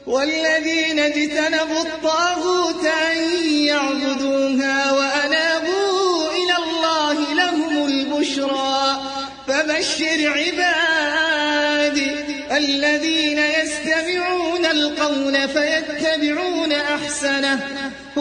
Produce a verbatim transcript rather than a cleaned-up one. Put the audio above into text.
والذين اجتنبوا الطاغوت أن يعبدوها وأنابوا إلى الله لهم البشرى فبشر عبادي الذين يستمعون القول فيتبعون أحسنه